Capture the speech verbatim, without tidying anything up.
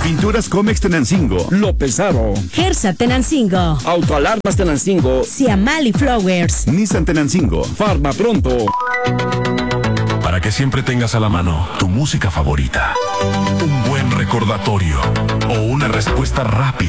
Pinturas Comex Tenancingo. López Aro. Gersa Tenancingo. Autoalarmas Tenancingo. Ciamali Flowers. Nissan Tenancingo. Farma Pronto. Para que siempre tengas a la mano tu música favorita, un buen recordatorio o una respuesta rápida